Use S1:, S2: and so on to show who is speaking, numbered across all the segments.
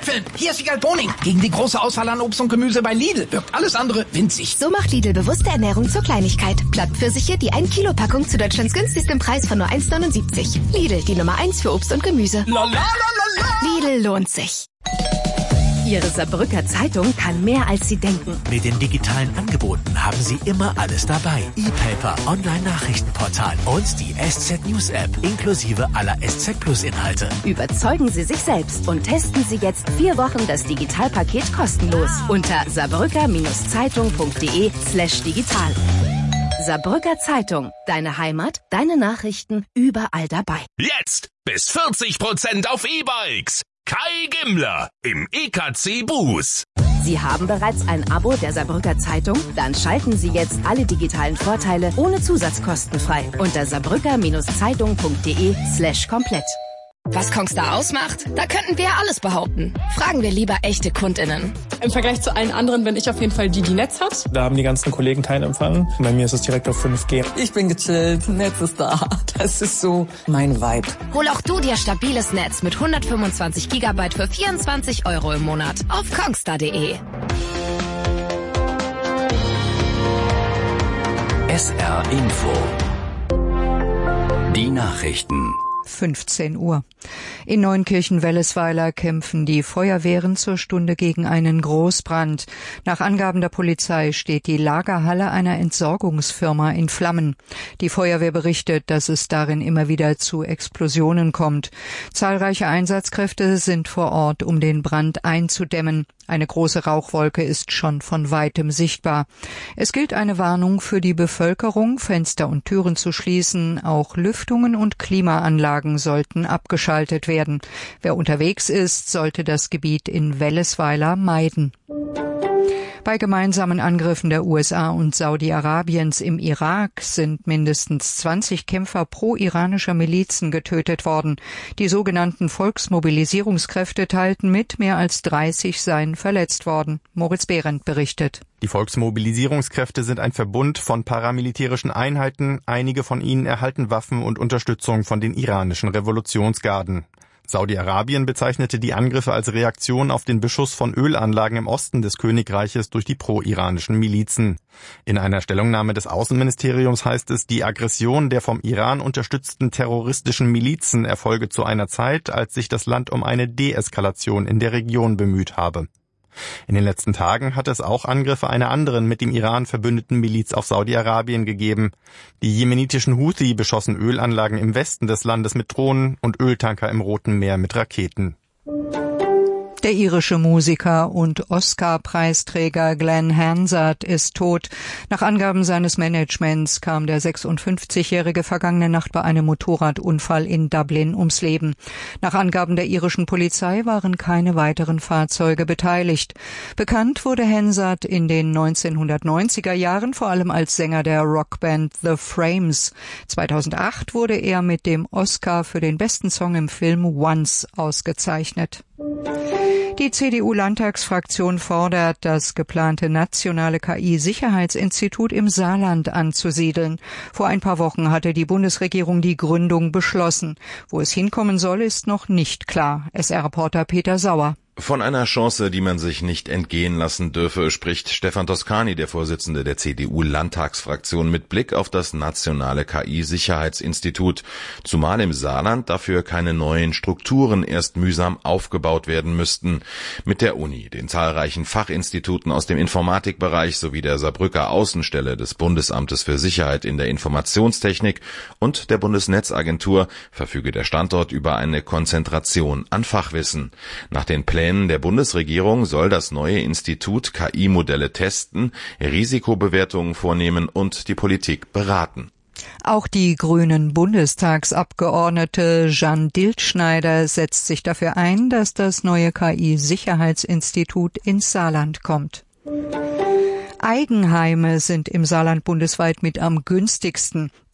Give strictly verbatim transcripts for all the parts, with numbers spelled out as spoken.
S1: Äpfeln. Hier ist Wiegald Boning. Gegen die große Auswahl an Obst und Gemüse bei Lidl wirkt alles andere winzig.
S2: So macht Lidl bewusste Ernährung zur Kleinigkeit. Blattpfirsiche, die ein Kilo Packung zu Deutschlands günstigsten Preis von nur eins neunundsiebzig. Lidl, die Nummer eins für Obst und Gemüse.
S1: La, la, la, la, la.
S2: Lidl lohnt sich. Ihre Saarbrücker Zeitung kann mehr, als Sie denken.
S3: Mit den digitalen Angeboten haben Sie immer alles dabei. E-Paper, Online-Nachrichtenportal und die S Z News App inklusive aller S Z Plus Inhalte.
S2: Überzeugen Sie sich selbst und testen Sie jetzt vier Wochen das Digitalpaket kostenlos unter saarbrücker-zeitung.de slash digital. Saarbrücker Zeitung. Deine Heimat, deine Nachrichten, überall dabei.
S4: Jetzt bis vierzig Prozent auf E-Bikes. Kai Gimmler im E K C Bus.
S2: Sie haben bereits ein Abo der Saarbrücker Zeitung? Dann schalten Sie jetzt alle digitalen Vorteile ohne Zusatzkosten frei unter saarbrücker-zeitung.de slash komplett. Was Kongstar ausmacht? Da könnten wir alles behaupten. Fragen wir lieber echte KundInnen.
S5: Im Vergleich zu allen anderen bin ich auf jeden Fall die, die Netz hat.
S6: Da haben die ganzen Kollegen keinen Empfang. Bei mir ist es direkt auf fünf G.
S7: Ich bin gechillt, Netz ist da. Das ist so mein Vibe.
S2: Hol auch du dir stabiles Netz mit hundertfünfundzwanzig Gigabyte für vierundzwanzig Euro im Monat auf kongstar punkt de.
S8: S R Info. Die Nachrichten.
S9: fünfzehn Uhr. In Neunkirchen-Wellesweiler kämpfen die Feuerwehren zur Stunde gegen einen Großbrand. Nach Angaben der Polizei steht die Lagerhalle einer Entsorgungsfirma in Flammen. Die Feuerwehr berichtet, dass es darin immer wieder zu Explosionen kommt. Zahlreiche Einsatzkräfte sind vor Ort, um den Brand einzudämmen. Eine große Rauchwolke ist schon von weitem sichtbar. Es gilt eine Warnung für die Bevölkerung, Fenster und Türen zu schließen. Auch Lüftungen und Klimaanlagen sollten abgeschaltet werden. Wer unterwegs ist, sollte das Gebiet in Wellesweiler meiden. Bei gemeinsamen Angriffen der U S A und Saudi-Arabiens im Irak sind mindestens zwanzig Kämpfer pro-iranischer Milizen getötet worden. Die sogenannten Volksmobilisierungskräfte teilten mit, mehr als dreißig seien verletzt worden. Moritz Behrendt berichtet.
S10: Die Volksmobilisierungskräfte sind ein Verbund von paramilitärischen Einheiten. Einige von ihnen erhalten Waffen und Unterstützung von den iranischen Revolutionsgarden. Saudi-Arabien bezeichnete die Angriffe als Reaktion auf den Beschuss von Ölanlagen im Osten des Königreiches durch die pro-iranischen Milizen. In einer Stellungnahme des Außenministeriums heißt es, die Aggression der vom Iran unterstützten terroristischen Milizen erfolge zu einer Zeit, als sich das Land um eine Deeskalation in der Region bemüht habe. In den letzten Tagen hat es auch Angriffe einer anderen mit dem Iran verbündeten Miliz auf Saudi-Arabien gegeben. Die jemenitischen Houthi beschossen Ölanlagen im Westen des Landes mit Drohnen und Öltanker im Roten Meer mit Raketen.
S9: Der irische Musiker und Oscar-Preisträger Glenn Hansard ist tot. Nach Angaben seines Managements kam der sechsundfünfzigjährige vergangene Nacht bei einem Motorradunfall in Dublin ums Leben. Nach Angaben der irischen Polizei waren keine weiteren Fahrzeuge beteiligt. Bekannt wurde Hansard in den neunzehnhundertneunziger Jahren vor allem als Sänger der Rockband The Frames. zweitausendacht wurde er mit dem Oscar für den besten Song im Film Once ausgezeichnet. Die C D U-Landtagsfraktion fordert, das geplante nationale K I-Sicherheitsinstitut im Saarland anzusiedeln. Vor ein paar Wochen hatte die Bundesregierung die Gründung beschlossen. Wo es hinkommen soll, ist noch nicht klar. S R-Reporter Peter Sauer.
S11: Von einer Chance, die man sich nicht entgehen lassen dürfe, spricht Stefan Toscani, der Vorsitzende der C D U-Landtagsfraktion, mit Blick auf das nationale K I-Sicherheitsinstitut. Zumal im Saarland dafür keine neuen Strukturen erst mühsam aufgebaut werden müssten. Mit der Uni, den zahlreichen Fachinstituten aus dem Informatikbereich sowie der Saarbrücker Außenstelle des Bundesamtes für Sicherheit in der Informationstechnik und der Bundesnetzagentur verfüge der Standort über eine Konzentration an Fachwissen. Nach den Plänen der Bundesregierung soll das neue Institut K I-Modelle testen, Risikobewertungen vornehmen und die Politik beraten.
S9: Auch die grünen Bundestagsabgeordnete Jeanne Diltschneider setzt sich dafür ein, dass das neue K I-Sicherheitsinstitut ins Saarland kommt. Eigenheime sind im Saarland bundesweit mit am günstigsten.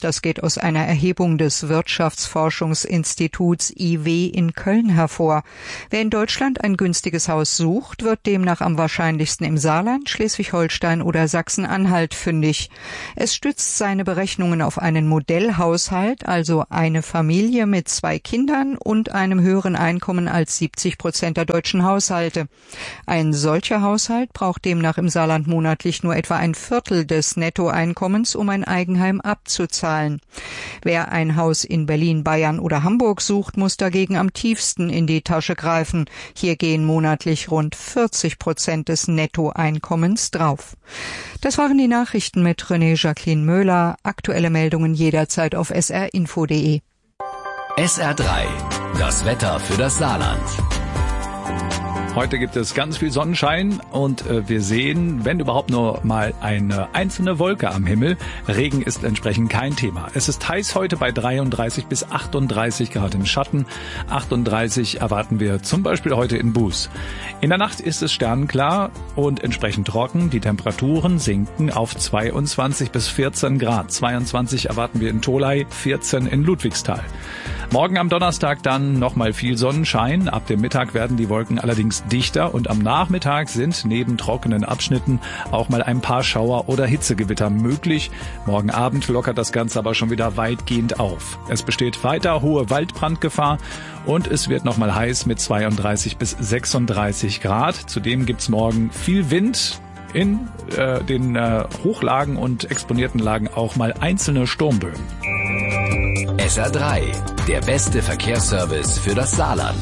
S9: Das geht aus einer Erhebung des Wirtschaftsforschungsinstituts I W in Köln hervor. Wer in Deutschland ein günstiges Haus sucht, wird demnach am wahrscheinlichsten im Saarland, Schleswig-Holstein oder Sachsen-Anhalt fündig. Es stützt seine Berechnungen auf einen Modellhaushalt, also eine Familie mit zwei Kindern und einem höheren Einkommen als siebzig Prozent der deutschen Haushalte. Ein solcher Haushalt braucht demnach im Saarland monatlich nur etwa ein Viertel des Nettoeinkommens, um ein Eigenheim abzuzahlen. Wer ein Haus in Berlin, Bayern oder Hamburg sucht, muss dagegen am tiefsten in die Tasche greifen. Hier gehen monatlich rund vierzig Prozent des Nettoeinkommens drauf. Das waren die Nachrichten mit René Jacqueline Möhler. Aktuelle Meldungen jederzeit auf s r info punkt d e.
S8: S R drei, das Wetter für das Saarland.
S12: Heute gibt es ganz viel Sonnenschein und äh, wir sehen, wenn überhaupt nur mal eine einzelne Wolke am Himmel. Regen ist entsprechend kein Thema. Es ist heiß heute bei dreiunddreißig bis achtunddreißig Grad im Schatten. achtunddreißig erwarten wir zum Beispiel heute in Buß. In der Nacht ist es sternenklar und entsprechend trocken. Die Temperaturen sinken auf zweiundzwanzig bis vierzehn Grad. zweiundzwanzig erwarten wir in Tholey, vierzehn in Ludwigsthal. Morgen am Donnerstag dann nochmal viel Sonnenschein. Ab dem Mittag werden die Wolken allerdings dichter und am Nachmittag sind neben trockenen Abschnitten auch mal ein paar Schauer oder Hitzegewitter möglich. Morgen Abend lockert das Ganze aber schon wieder weitgehend auf. Es besteht weiter hohe Waldbrandgefahr und es wird nochmal heiß mit zweiunddreißig bis sechsunddreißig Grad. Zudem gibt's morgen viel Wind. In äh, den äh, Hochlagen und exponierten Lagen auch mal einzelne Sturmböen.
S8: S R drei, der beste Verkehrsservice für das Saarland.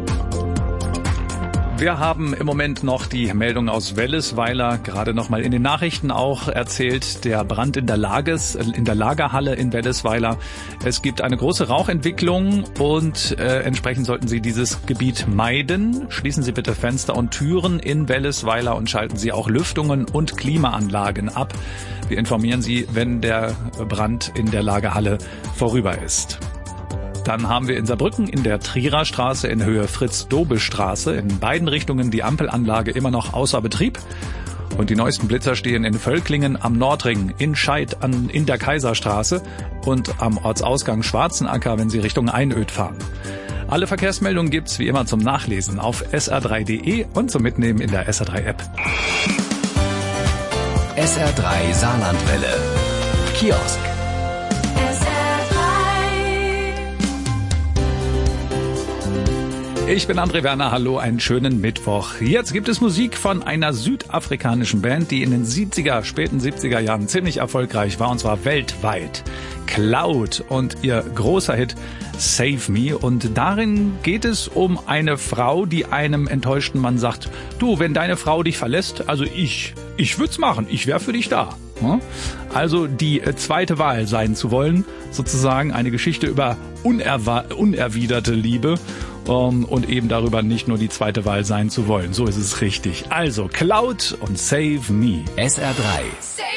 S12: Wir haben im Moment noch die Meldung aus Wellesweiler, gerade noch mal in den Nachrichten auch erzählt, der Brand in der Lages, in der Lagerhalle in Wellesweiler. Es gibt eine große Rauchentwicklung und äh, entsprechend sollten Sie dieses Gebiet meiden. Schließen Sie bitte Fenster und Türen in Wellesweiler und schalten Sie auch Lüftungen und Klimaanlagen ab. Wir informieren Sie, wenn der Brand in der Lagerhalle vorüber ist. Dann haben wir in Saarbrücken in der Trierer Straße in Höhe Fritz-Dobel-Straße in beiden Richtungen die Ampelanlage immer noch außer Betrieb. Und die neuesten Blitzer stehen in Völklingen am Nordring, in Scheid an, in der Kaiserstraße und am Ortsausgang Schwarzenacker, wenn Sie Richtung Einöd fahren. Alle Verkehrsmeldungen gibt's wie immer zum Nachlesen auf s r drei punkt d e und zum Mitnehmen in der S R drei App.
S8: S R drei Saarlandwelle. Kiosk.
S12: Ich bin André Werner, hallo, einen schönen Mittwoch. Jetzt gibt es Musik von einer südafrikanischen Band, die in den siebziger, späten siebziger Jahren ziemlich erfolgreich war, und zwar weltweit. Cloud und ihr großer Hit Save Me. Und darin geht es um eine Frau, die einem enttäuschten Mann sagt, du, wenn deine Frau dich verlässt, also ich, ich würd's machen, ich wäre für dich da. Also die zweite Wahl sein zu wollen, sozusagen eine Geschichte über unerwa- unerwiderte Liebe. Um, und eben darüber nicht nur die zweite Wahl sein zu wollen. So ist es richtig. Also Cloud und Save Me.
S8: S R drei.